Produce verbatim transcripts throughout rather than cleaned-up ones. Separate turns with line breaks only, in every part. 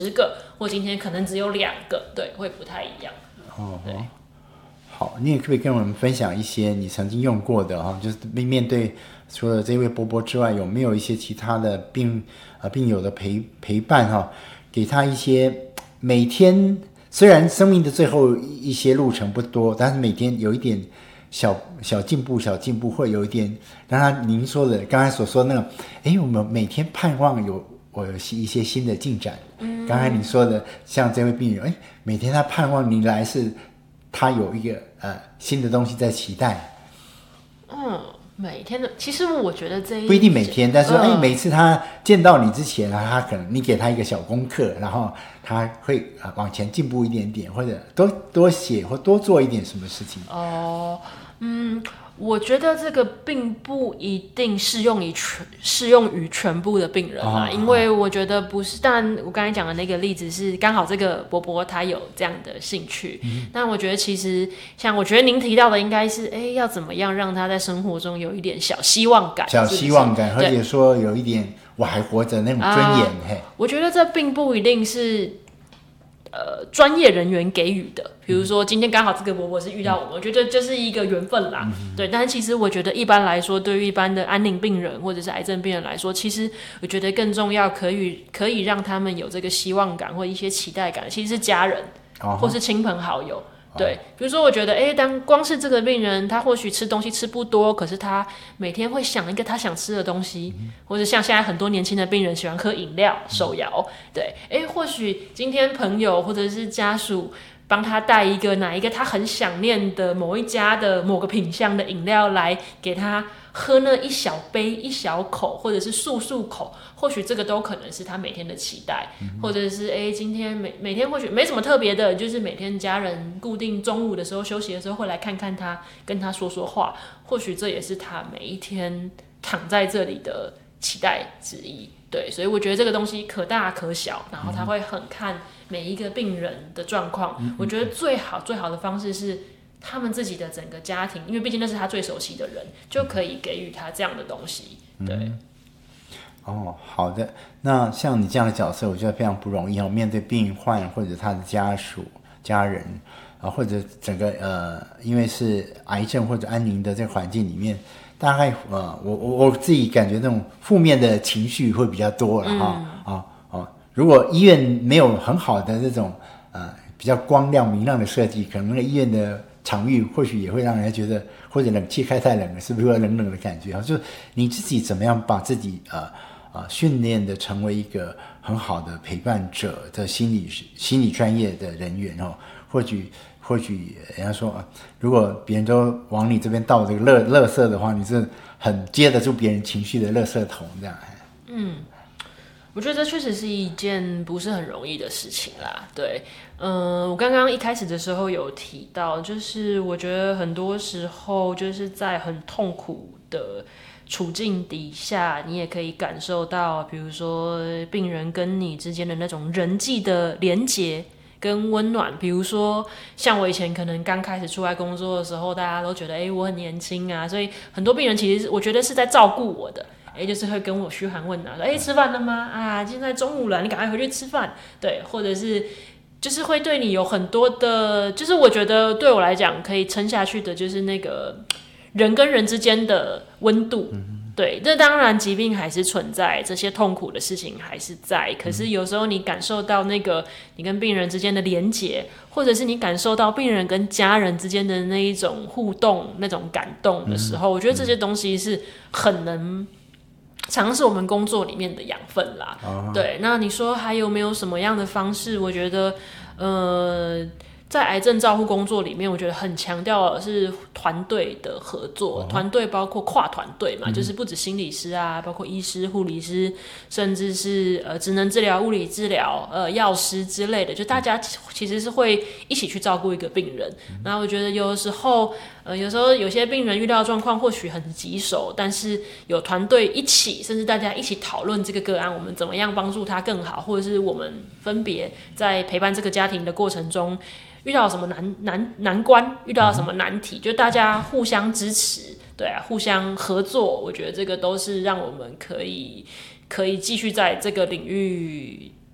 十个，或今天可能只有两个，对，会不太一样。
哦，
对。
好，你也可以跟我们分享一些你曾经用过的哈，就是面对除了这位波波之外，有没有一些其他的病呃病友的陪陪伴哈，给他一些每天虽然生命的最后一些路程不多，但是每天有一点小小进步，小进步会有一点让他您说的刚才所说的那个，哎，我们每天盼望有我有一些新的进展。嗯，刚才你说的像这位病人，哎，每天他盼望你来是。他有一个呃新的东西在期待，
嗯，每天的，其实我觉得这一
不一定每天，但是哎、
嗯，
每次他见到你之前啊，他可能你给他一个小功课，然后他会呃往前进步一点点，或者多多写或多做一点什么事情。
哦，嗯，我觉得这个并不一定适用于全适用于全部的病人啊，
哦，
因为我觉得不是。但我刚才讲的那个例子是刚好这个伯伯他有这样的兴趣，嗯、但我觉得其实像我觉得您提到的应该是，哎，要怎么样让他在生活中有一点小希望感，
小希望感，
是不是？
或者说有一点我还活着那种尊严。啊、嘿，
我觉得这并不一定是。呃，专业人员给予的，比如说今天刚好这个伯伯是遇到我们，嗯、我觉得就是一个缘分啦。嗯、对，但是其实我觉得一般来说，对于一般的安宁病人或者是癌症病人来说，其实我觉得更重要，可以可以让他们有这个希望感或一些期待感，其实是家人、哦、或是亲朋好友。对，比如说，我觉得，哎，当光是这个病人，他或许吃东西吃不多，可是他每天会想一个他想吃的东西，嗯、或者像现在很多年轻的病人喜欢喝饮料、手摇，对，哎，或许今天朋友或者是家属帮他带一个哪一个他很想念的某一家的某个品项的饮料来给他喝那一小杯一小口，或者是漱漱口，或许这个都可能是他每天的期待，嗯、或者是哎，今天每每天或许没什么特别的，就是每天家人固定中午的时候休息的时候会来看看他，跟他说说话，或许这也是他每一天躺在这里的期待之一。对，所以我觉得这个东西可大可小，然后他会很看每一个病人的状况。嗯、我觉得最好最好的方式是。他们自己的整个家庭，因为毕竟那是他最熟悉的人，就可以给予他这样的东西。对，
嗯、哦，好的。那像你这样的角色，我觉得非常不容易哦。面对病患或者他的家属、家人啊，或者整个呃，因为是癌症或者安宁的这个环境里面，大概呃，我我我自己感觉那种负面的情绪会比较多了哈。嗯、啊哦，如果医院没有很好的这种呃比较光亮明亮的设计，可能那个医院的场域或许也会让人家觉得，或者冷气开太冷了，是不是会有冷冷的感觉？就你自己怎么样把自己呃呃训练的成为一个很好的陪伴者的心理心理专业的人员哦？或许或许人家说，如果别人都往你这边倒这个垃垃圾的话，你是很接得住别人情绪的垃圾桶这样。
嗯。我觉得这确实是一件不是很容易的事情啦，对，嗯、呃，我刚刚一开始的时候有提到，就是我觉得很多时候就是在很痛苦的处境底下，你也可以感受到，比如说病人跟你之间的那种人际的连结跟温暖。比如说像我以前可能刚开始出来工作的时候，大家都觉得哎、欸、我很年轻啊，所以很多病人其实我觉得是在照顾我的。哎，就是会跟我嘘寒问暖，说哎吃饭了吗？啊，现在中午了，你赶快回去吃饭。对，或者是就是会对你有很多的，就是我觉得对我来讲可以撑下去的，就是那个人跟人之间的温度。嗯、对，这当然疾病还是存在，这些痛苦的事情还是在。可是有时候你感受到那个你跟病人之间的连结，或者是你感受到病人跟家人之间的那一种互动、那种感动的时候，嗯、我觉得这些东西是很能。常常是我们工作里面的养分啦， oh. 对。那你说还有没有什么样的方式？我觉得，呃，在癌症照护工作里面，我觉得很强调的是团队的合作。团队、oh. 包括跨团队嘛， mm-hmm. 就是不止心理师啊，包括医师、护理师，甚至是呃职能治疗、物理治疗、呃药师之类的，就大家其实是会一起去照顾一个病人。Mm-hmm. 然后我觉得有的时候。呃，有时候有些病人遇到的状况或许很棘手，但是有团队一起，甚至大家一起讨论这个个案，我们怎么样帮助他更好，或者是我们分别在陪伴这个家庭的过程中遇到什么难难难关，遇到什么难题，就大家互相支持，对啊，互相合作，我觉得这个都是让我们可以可以继续在这个领域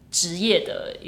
职业的